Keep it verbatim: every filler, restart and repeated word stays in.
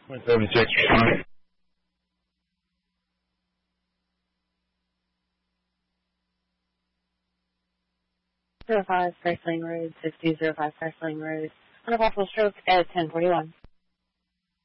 one seventy-six. zero five First Lane Road, six two zero five First Lane Road. On a possible stroke at ten forty-one.